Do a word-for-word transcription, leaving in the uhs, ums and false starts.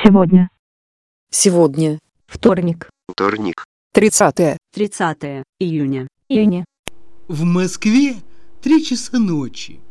Сегодня. Сегодня. Вторник. Вторник. тридцатое. тридцатое июня. Июня. В Москве три часа ночи.